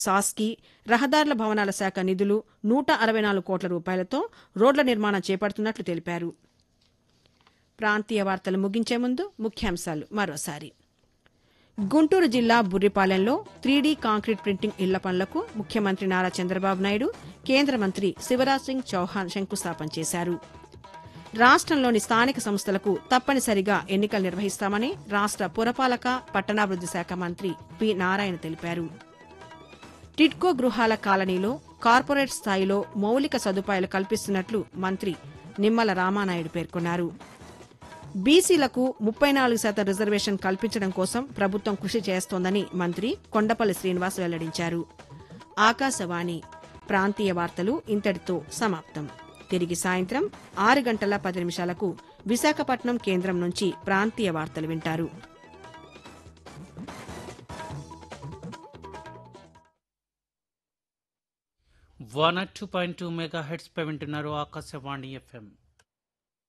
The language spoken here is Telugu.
సాస్కి రహదారుల భవనాల శాఖ నిధులు 164 కోట్ల రూపాయలతో రోడ్ల నిర్మాణం చేపడుతున్నట్లు తెలిపారు. ప్రాంతీయ వార్తలు ముగించే ముందు ముఖ్యాంశాలు మరోసారి. గుంటూరు జిల్లా బుర్రిపాలెంలో 3D కాంక్రీట్ ప్రింటింగ్ ఇళ్ల పనులకు ముఖ్యమంత్రి నారా చంద్రబాబు నాయుడు, కేంద్ర మంత్రి శివరాజ్ సింగ్ చౌహాన్ శంకుస్థాపన చేశారు. రాష్ట్రంలోని స్థానిక సంస్థలకు తప్పనిసరిగా ఎన్నికలు నిర్వహిస్తామని రాష్ట్ర పురపాలక పట్టణాభివృద్ది శాఖ మంత్రి పి. నారాయణ తెలిపారు. టిడ్కో గృహాల కాలనీలో కార్పొరేట్ స్థాయిలో మౌలిక సదుపాయాలు కల్పిస్తున్నట్లు మంత్రి నిమ్మల రామానాయుడు పేర్కొన్నారు. బీసీలకు 34% రిజర్వేషన్ కల్పించడం కోసం ప్రభుత్వం కృషి చేస్తోందని మంత్రి కొండపల్లి శ్రీనివాస్ వెల్లడించారు. ఆకాశవాణి ప్రాంతీయ వార్తలు ఇంతటితో సమాప్తం. తిరిగి సాయంత్రం 6:10 విశాఖపట్నం కేంద్రం నుంచి ప్రాంతీయ వార్తలు వింటారు. 102.2 మెగాహెర్ట్జ్ పై వింటున్నారు ఆకాశవాణి FM.